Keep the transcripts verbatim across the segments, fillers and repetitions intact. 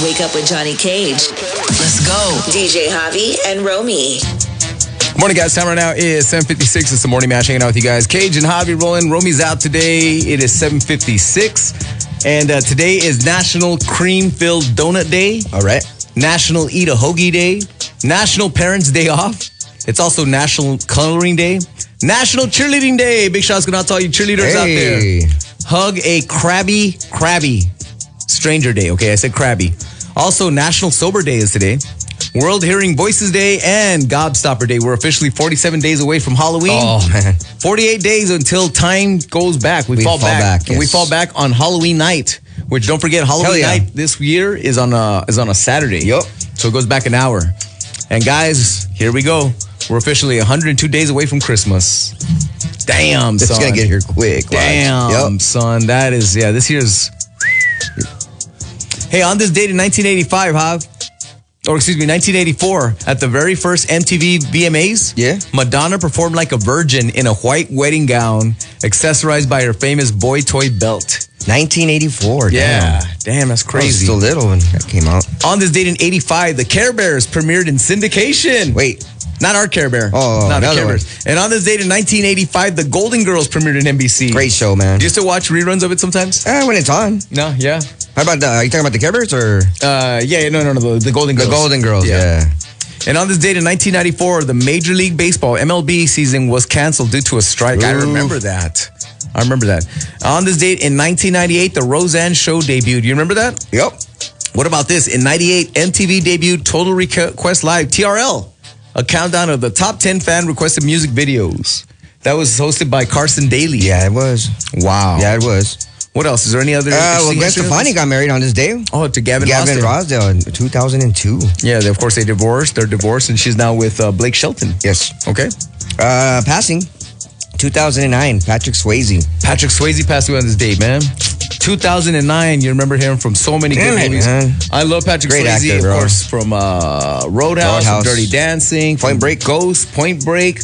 Wake up with Johnny Cage. Let's go. D J Javi and Romy. Morning, guys. Time right now is seven fifty-six. It's the Morning Mash hanging out with you guys. Cage and Javi rolling. Romy's out today. It is seven fifty-six. And uh, today is National Cream-Filled Donut Day. All right. National Eat a Hoagie Day. National Parents Day Off. It's also National Coloring Day. National Cheerleading Day. Big shots going out to all you cheerleaders Hey. out there. Hug a crabby, crabby stranger day. Okay, I said crabby. Also, National Sober Day is today. World Hearing Voices Day and Gobstopper Day. We're officially forty-seven days away from Halloween. Oh, man. forty-eight days until time goes back. We, We fall, fall back. back, And we yes. fall back on Halloween night, which don't forget, Hell Halloween yeah. night this year is on a, is on a Saturday. Yup. So it goes back an hour. And guys, here we go. We're officially one hundred two days away from Christmas. Damn, It's son. going to get here quick. watch. Damn, Yup. son. That is, yeah, this year's... Hey, on this date in nineteen eighty-five, Hav, or excuse me, nineteen eighty-four, at the very first M T V V M As, Yeah. Madonna performed like a virgin in a white wedding gown, accessorized by her famous boy toy belt. nineteen eighty-four. Yeah, Damn. damn, that's I was crazy. still little when that came out. On this date in eighty-five, the Care Bears premiered in syndication. Wait. Not our Care Bear. Oh, not the another Care one. Bears. And on this date in nineteen eighty-five, the Golden Girls premiered in N B C. Great show, man. Do you still watch reruns of it sometimes? Eh, when it's on. No, yeah. How about the, are you talking about the Care Bears or? Uh, yeah, yeah, no, no, no, the, the Golden The Girls. Golden Girls, yeah. And on this date in nineteen ninety-four, the Major League Baseball, M L B season was canceled due to a strike. I Ooh. remember that. I remember that. On this date in nineteen ninety-eight, the Roseanne Show debuted. You remember that? Yep. What about this? In ninety-eight, M T V debuted Total Request Live, T R L, a countdown of the top ten fan requested music videos. That was hosted by Carson Daly. Yeah, it was. Wow. Yeah, it was. What else? Is there any other? Uh, well, interesting Gwen history of Stefani this? got married on this day. Oh, to Gavin, Gavin Rossdale. Rossdale in two thousand two. Yeah, they, of course they divorced. They're divorced, and she's now with uh, Blake Shelton. Yes. Okay. Uh, passing, two thousand nine, Patrick Swayze. Patrick Swayze passed away on this date, man. two thousand nine, you remember him from so many Damn good it, movies. man. I love Patrick Great Swayze, actor, of bro. course, from uh, Roadhouse, Roadhouse. from Dirty Dancing, Point from Break. Ghost, Point Break.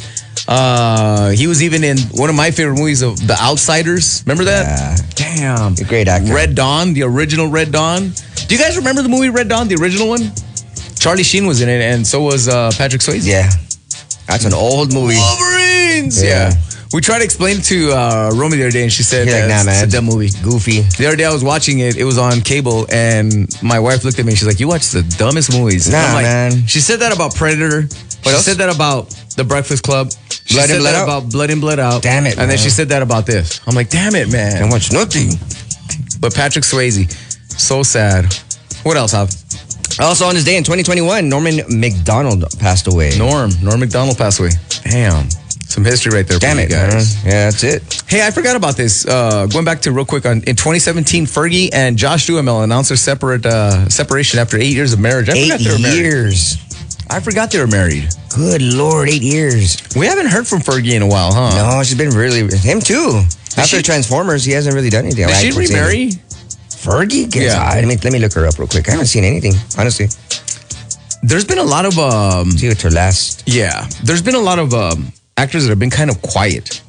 Uh, he was even in one of my favorite movies of The Outsiders. Remember that? Damn. A great actor. Red Dawn, the original Red Dawn. Do you guys remember the movie Red Dawn, the original one? Charlie Sheen was in it, and so was uh, Patrick Swayze. Yeah. That's an old movie. Wolverines! Yeah. Yeah. We tried to explain it to uh, Romy the other day, and she said, You're like, uh, nah, man. it's a dumb movie. Goofy. The other day I was watching it. It was on cable, and my wife looked at me and she's like, "You watch the dumbest movies." And Nah, I'm like, man. She said that about Predator. She else? said that about The Breakfast Club. She Blood In, said Blood that Out? about Blood In, Blood Out. Damn it, And then man. she said that about this. I'm like, damn it, I man. watch nothing. But Patrick Swayze, so sad. What else, Hav? Also on this day in twenty twenty-one, Norman McDonald passed away. Norm. Norm McDonald passed away. Damn. Some history right there Damn for you it, man. guys. Yeah, that's it. Hey, I forgot about this. Uh, going back to real quick, on, in twenty seventeen, Fergie and Josh Duhamel announced their separate uh, separation after eight years of marriage. I Eight forgot they were married. years. I forgot they were married. Good Lord, eight years. We haven't heard from Fergie in a while, huh? No, she's been really, him too. After she- Transformers, he hasn't really done anything. Did I she haven't seen remarry? it. Fergie? Guess Yeah. I, let, me, let me look her up real quick. I haven't seen anything, honestly. There's been a lot of, um, See what's her last. yeah, there's been a lot of um, actors that have been kind of quiet.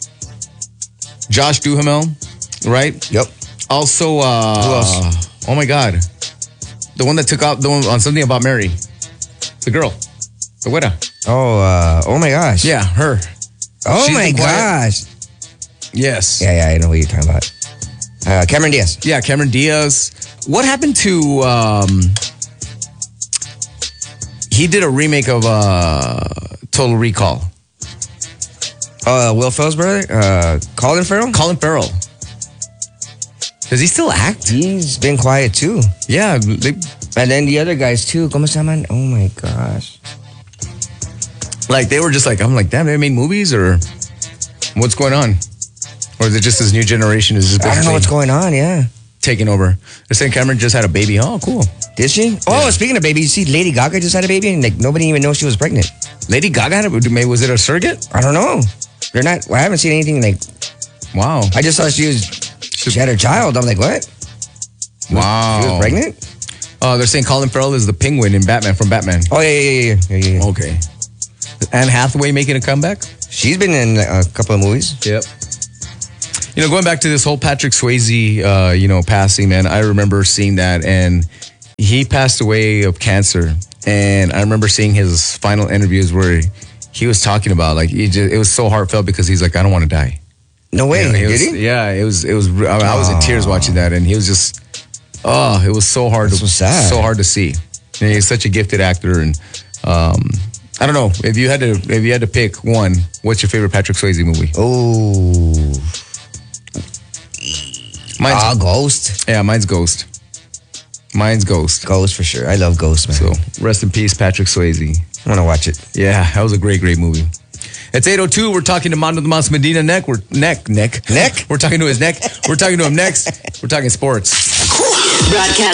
Josh Duhamel, right? Yep. Also, uh, Who else? oh my God. The one that took out the one on Something About Mary. The girl. The widow. Oh, uh, oh my gosh. Yeah, her. Oh She's my been quiet. gosh. Yes. Yeah, yeah, I know what you're talking about. Uh, Cameron Diaz. Yeah, Cameron Diaz. What happened to um he did a remake of uh Total Recall. Uh, Will Ferrell's brother, uh, Colin Farrell. Colin Farrell. Does he still act? He's been quiet too. Yeah, they, And then the other guys too. ¿Cómo se llaman? Oh my gosh. like they were just like, I'm like, damn, they made movies or what's going on? Or is it just this new generation is just I don't know what's going on. Yeah. taking over? They're saying Cameron just had a baby. Oh, cool. Did she? Oh, Yeah. speaking of babies, you see Lady Gaga just had a baby and like nobody even knows she was pregnant. Lady Gaga had a, was it a surrogate? I don't know. They're not. Well, I haven't seen anything like. Wow. I just saw she was. She had her child. I'm like, what? Wow. She was pregnant? Oh, they're saying Colin Farrell is the Penguin in Batman from Batman. Oh yeah, yeah, yeah, yeah, yeah, yeah. Okay. Anne Hathaway making a comeback? She's been in a couple of movies. Yep. You know, going back to this whole Patrick Swayze, uh, you know, passing, man, I remember seeing that, and he passed away of cancer, and I remember seeing his final interviews where he was talking about like he just, it was so heartfelt because he's like, I don't want to die. No way, You know, did was, he? Yeah, it was. It was. I, I was in tears watching that, and he was just. Oh, it was so hard. That's to, so sad. So hard to see. And he's such a gifted actor, and um, I don't know if you had to. If you had to pick one, what's your favorite Patrick Swayze movie? Oh, Mine's ah, Ghost. yeah, mine's Ghost. Mine's Ghost. Ghost for sure. I love Ghost, man. So rest in peace, Patrick Swayze. I want to watch it. Yeah, that was a great, great movie. It's eight oh two. We're talking to Mando the Mas Medina neck. We're neck, neck, Neck? We're talking to his neck. We're talking to him next. We're talking sports. Broadcast